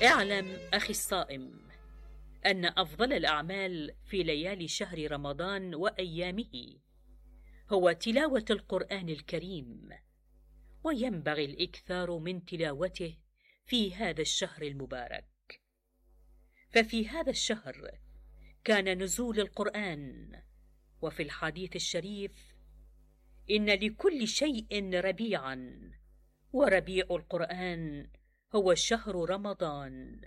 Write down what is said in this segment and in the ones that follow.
اعلم أخي الصائم أن أفضل الأعمال في ليالي شهر رمضان وأيامه هو تلاوة القرآن الكريم، وينبغي الإكثار من تلاوته في هذا الشهر المبارك. ففي هذا الشهر كان نزول القرآن، وفي الحديث الشريف: إن لكل شيء ربيعا، وربيع القرآن هو شهر رمضان.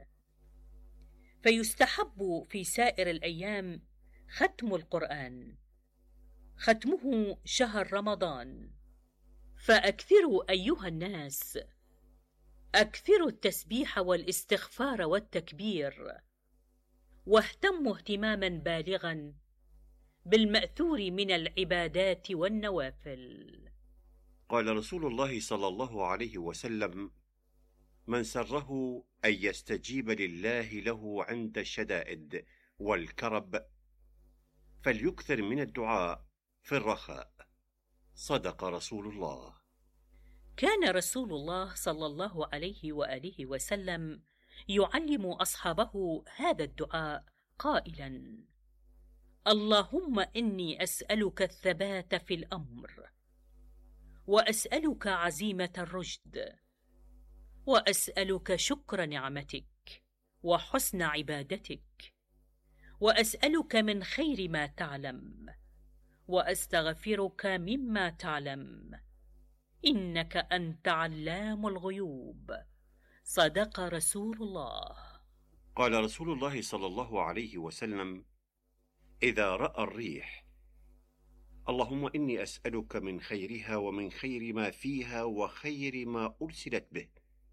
فيستحب في سائر الأيام ختم القرآن، ختمه شهر رمضان. فأكثروا أيها الناس، أكثروا التسبيح والاستغفار والتكبير، واهتموا اهتماما بالغا بالمأثور من العبادات والنوافل. قال رسول الله صلى الله عليه وسلم: من سره أن يستجيب لله له عند الشدائد والكرب فليكثر من الدعاء في الرخاء. صدق رسول الله. كان رسول الله صلى الله عليه وآله وسلم يعلم أصحابه هذا الدعاء قائلا: اللهم إني أسألك الثبات في الأمر، وأسألك عزيمة الرشد، وأسألك شكر نعمتك وحسن عبادتك، وأسألك من خير ما تعلم، وأستغفرك مما تعلم، إنك أنت علام الغيوب. صدق رسول الله. قال رسول الله صلى الله عليه وسلم: إذا رأى الريح: اللهم إني أسألك من خيرها ومن خير ما فيها وخير ما أرسلت به،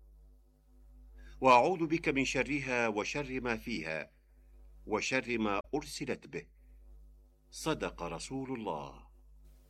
وأعوذ بك من شرها وشر ما فيها وشر ما أرسلت به. صدق رسول الله.